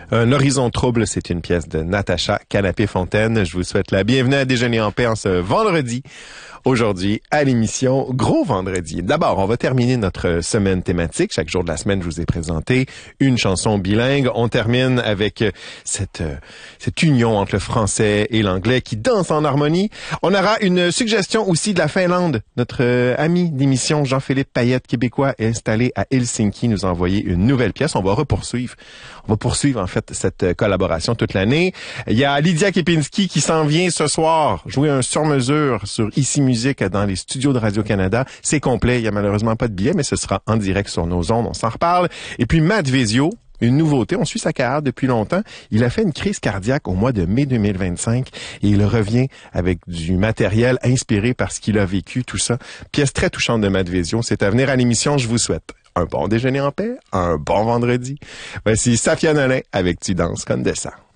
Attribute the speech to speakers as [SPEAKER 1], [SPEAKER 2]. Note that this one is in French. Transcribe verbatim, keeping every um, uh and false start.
[SPEAKER 1] Un horizon trouble, c'est une pièce de Natacha Canapé-Fontaine. Je vous souhaite la bienvenue à Déjeuner en paix en ce vendredi. Aujourd'hui, à l'émission Gros Vendredi. D'abord, on va terminer notre semaine thématique. Chaque jour de la semaine, je vous ai présenté une chanson bilingue. On termine avec cette, cette union entre le français et l'anglais qui danse en harmonie. On aura une suggestion aussi de la Finlande. Notre ami d'émission, Jean-Philippe Payette, québécois, est installé à Helsinki, nous a envoyé une nouvelle pièce. On va repoursuivre. On va poursuivre, en fait, cette collaboration toute l'année. Il y a Lydia Kepinski qui s'en vient ce soir jouer un sur-mesure sur Ici Musique dans les studios de Radio-Canada. C'est complet. Il y a malheureusement pas de billets, mais ce sera en direct sur nos ondes. On s'en reparle. Et puis, Matt Vezio, une nouveauté. On suit sa carrière depuis longtemps. Il a fait une crise cardiaque au mois de mai deux mille vingt-cinq et il revient avec du matériel inspiré par ce qu'il a vécu, tout ça. Pièce très touchante de Matt Vezio. C'est à venir à l'émission. Je vous souhaite un bon déjeuner en paix, un bon vendredi. Voici Safia Nolin avec Tu danses comme de ça.